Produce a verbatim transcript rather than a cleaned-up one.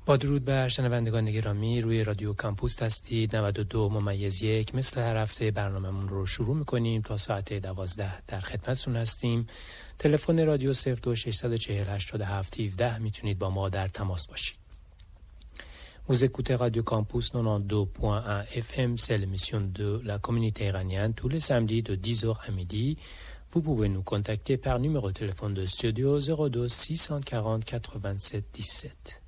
با درود بر شنوندگان گرامی، روی رادیو کامپوس هستید. نود و دو ممیز یک. مثل هر هفته برنامه‌مون رو شروع می‌کنیم. تا ساعت دوازده در خدمتتون هستیم. تلفن رادیو صفر دو شش چهار هشت هفت یک هفت میتونید با ما در تماس باشید. Vous écoutez Radio Campus quatre-vingt-douze point un F M, c'est l'émission de la communauté iranienne tous les samedis de dix heures à midi. Vous pouvez nous contacter par numéro de téléphone de studio zéro deux six cent quarante quatre-vingt-sept dix-sept.